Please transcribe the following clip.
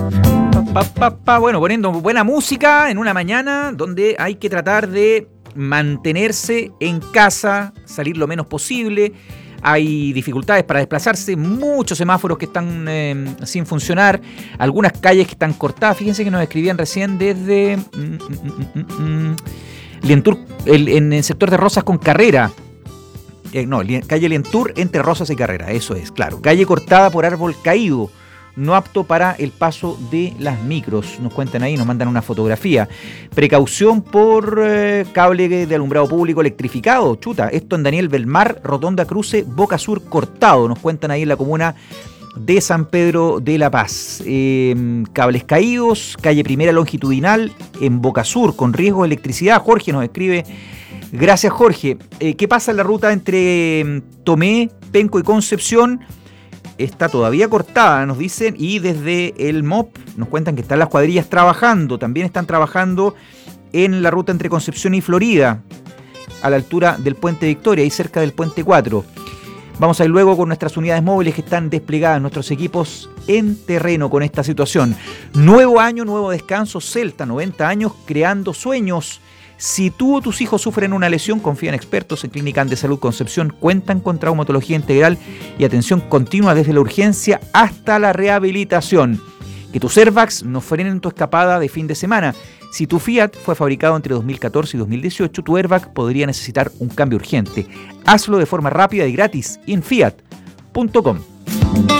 Bueno, poniendo buena música en una mañana donde hay que tratar de mantenerse en casa, salir lo menos posible. Hay dificultades para desplazarse, muchos semáforos que están sin funcionar, algunas calles que están cortadas. Fíjense que nos escribían recién desde Lientur, en el sector de Rosas con Carrera. Calle Lientur entre Rosas y Carrera, eso es, claro. Calle cortada por árbol caído, no apto para el paso de las micros. Nos cuentan ahí, nos mandan una fotografía. Precaución por cable de alumbrado público electrificado. Chuta, esto en Daniel Belmar, Rotonda Cruce, Boca Sur cortado. Nos cuentan ahí en la comuna de San Pedro de la Paz. Cables caídos, calle Primera longitudinal en Boca Sur, con riesgo de electricidad. Jorge nos escribe. Gracias, Jorge. ¿Qué pasa en la ruta entre Tomé, Penco y Concepción? Está todavía cortada, nos dicen, y desde el MOP nos cuentan que están las cuadrillas trabajando. También están trabajando en la ruta entre Concepción y Florida, a la altura del Puente Victoria, ahí cerca del Puente 4. Vamos a ir luego con nuestras unidades móviles que están desplegadas, nuestros equipos en terreno con esta situación. Nuevo año, nuevo descanso. Celta, 90 años, creando sueños. Si tú o tus hijos sufren una lesión, confía en expertos en Clínica de Salud Concepción. Cuentan con traumatología integral y atención continua desde la urgencia hasta la rehabilitación. Que tus airbags no frenen tu escapada de fin de semana. Si tu Fiat fue fabricado entre 2014 y 2018, tu airbag podría necesitar un cambio urgente. Hazlo de forma rápida y gratis en fiat.com.